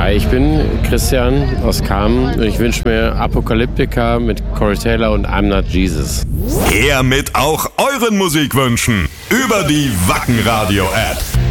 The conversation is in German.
Hi, ich bin Christian aus Kamen und ich wünsche mir Apocalyptica mit Corey Taylor und I'm Not Jesus. Her mit auch euren Musikwünschen über die Wacken Radio App.